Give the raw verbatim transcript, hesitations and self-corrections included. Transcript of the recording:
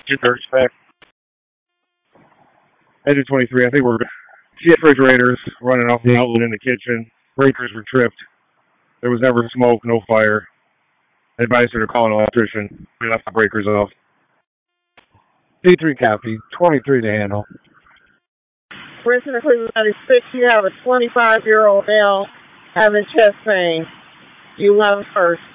Respect. Engine twenty-three, I think we're see refrigerators running off the outlet in the kitchen. Breakers were tripped. There was never smoke, no fire. Advice her to call an electrician. We left the breakers off. D three copy. twenty-three to handle. Prisoner Cleveland ninety-six, you have a twenty-five-year-old male having chest pain. You have him first.